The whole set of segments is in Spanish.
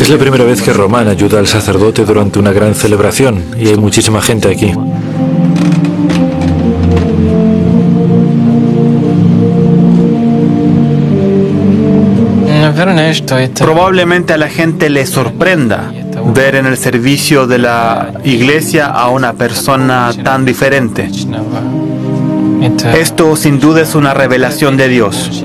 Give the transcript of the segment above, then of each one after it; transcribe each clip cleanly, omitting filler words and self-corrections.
Es la primera vez que Román ayuda al sacerdote durante una gran celebración y hay muchísima gente aquí. Probablemente a la gente le sorprenda ver en el servicio de la iglesia a una persona tan diferente. Esto sin duda es una revelación de Dios.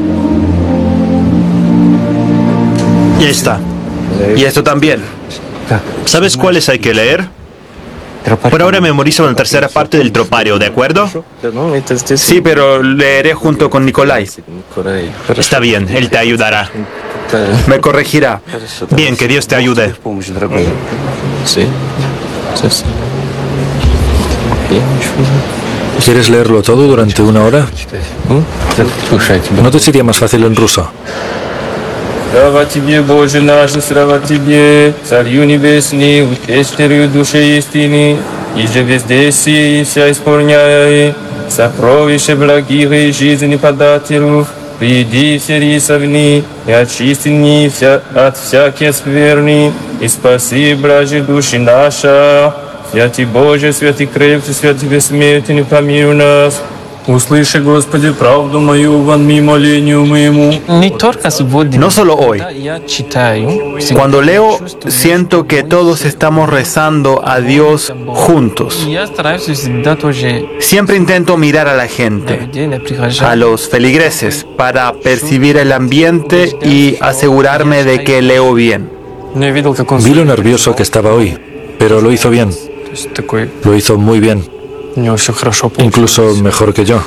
Y ahí está. Y esto también. ¿Sabes cuáles hay que leer? Por ahora memorizo una tercera parte del tropario, ¿de acuerdo? Sí, pero leeré junto con Nicolai. Está bien, él te ayudará. Me corregirá. Bien, que Dios te ayude. ¿Quieres leerlo todo durante una hora? ¿No te sería más fácil en ruso? Слава Тебе, Боже наш, слава Тебе, Царю Небесный, Утешителю души истины, и же везде си и вся исполняя, сокровища благих и жизни подателю, приди все рисовни, и очисти ни от всяких скверни, и спаси, блажи души наша. Святый Боже, святый крепкий, святый бессмертный, помилуй нас. Услыши, Господи, правду мою, вон молению моему. No solo hoy. Cuando leo, siento que todos estamos rezando a Dios juntos. Siempre intento mirar a la gente, a los feligreses, para percibir el ambiente y asegurarme de que leo bien. Vi lo nervioso que estaba hoy, pero lo hizo bien. Lo hizo muy bien. Incluso mejor que yo.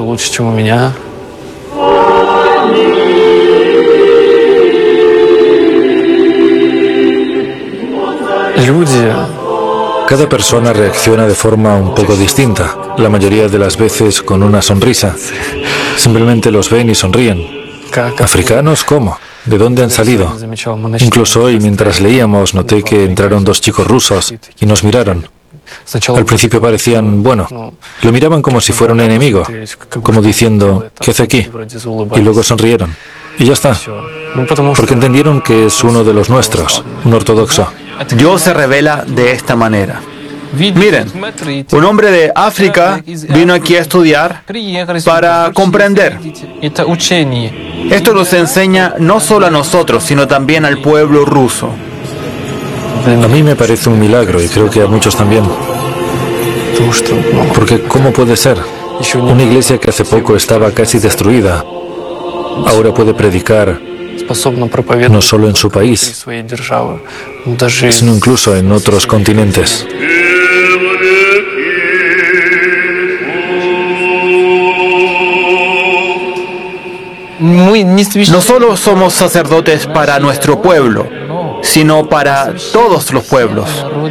Cada persona reacciona de forma un poco distinta, la mayoría de las veces con una sonrisa. Simplemente los ven y sonríen. ¿Africanos cómo? ¿De dónde han salido? Incluso hoy, mientras leíamos, noté que entraron dos chicos rusos y nos miraron. Al principio parecían, bueno, lo miraban como si fuera un enemigo, como diciendo, ¿qué hace aquí? Y luego sonrieron. Y ya está. Porque entendieron que es uno de los nuestros, un ortodoxo. Dios se revela de esta manera. Miren, un hombre de África vino aquí a estudiar para comprender. Esto nos enseña no solo a nosotros, sino también al pueblo ruso. A mí me parece un milagro y creo que a muchos también. Porque ¿cómo puede ser? Una iglesia que hace poco estaba casi destruida, ahora puede predicar no solo en su país, sino incluso en otros continentes. No solo somos sacerdotes para nuestro pueblo, sino para todos los pueblos.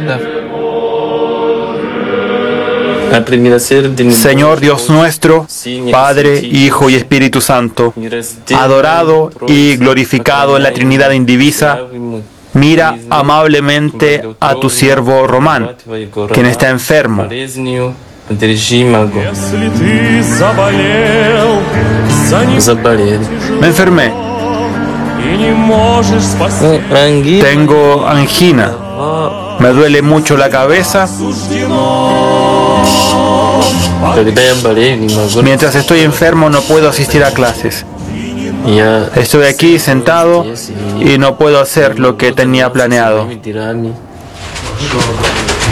Señor Dios nuestro, Padre, Hijo y Espíritu Santo, adorado y glorificado en la Trinidad indivisa, mira amablemente a tu siervo Román, quien está enfermo. Me enfermé. Tengo angina. Me duele mucho la cabeza. Mientras estoy enfermo no puedo asistir a clases. Estoy aquí sentado y no puedo hacer lo que tenía planeado.